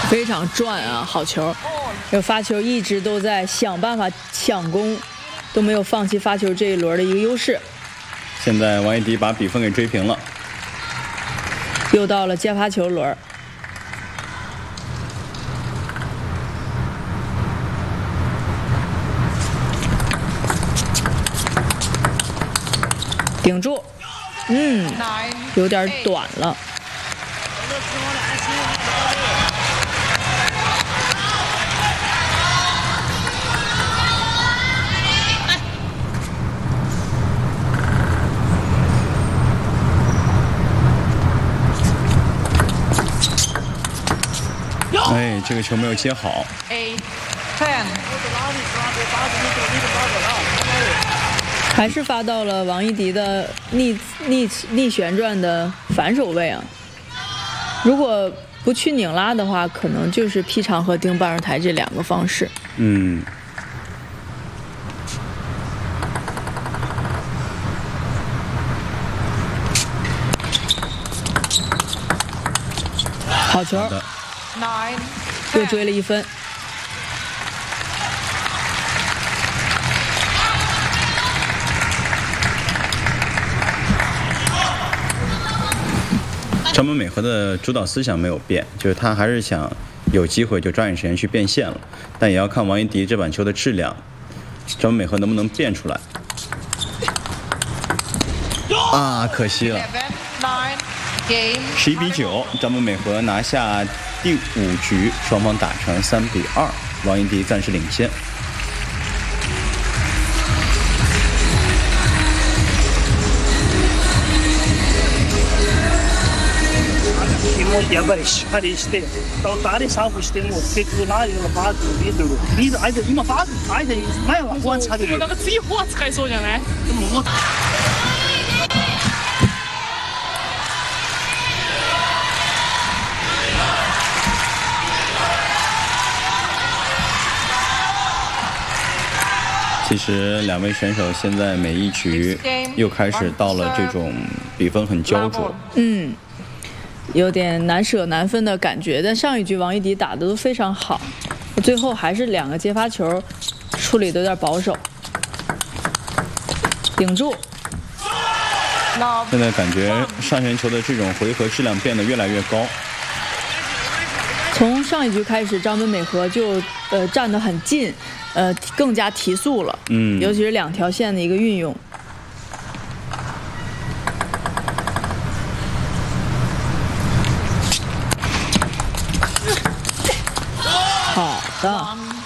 非常转啊，好球！这发球一直都在想办法抢攻，都没有放弃发球这一轮的一个优势。 现在王一迪把比分给追平了， 又到了接发球轮。顶住，有点短了。 哎，这个球没有接好。 还是发到了王一迪的逆旋转的反手位啊！如果不去拧拉的话，可能就是劈长和钉半人台这两个方式。好球，又追了1分。 张本美和的主导思想没有变，就是他还是想有机会就抓紧时间去变现了，但也要看王一迪这板球的质量，张本美和能不能变出来。啊，可惜了。11比9，张本美和拿下第5局，双方打成3比2，王一迪暂时领先。 やっぱりしっかりして、誰サーブしても結局ラインのバークリード相手今バーク相手前はフォア使ってる。なんか次フォア使いそうじゃない？でも其实两位选手现在每一局又开始到了这种比分很焦灼。 有点难舍难分的感觉，但上一局王一迪打的都非常好，最后还是2个接发球处理的有点保守，顶住。 现在感觉上旋球的这种回合质量变得越来越高。 从上一局开始，张本美和就站得很近，更加提速了，尤其是2条线的一个运用。好的。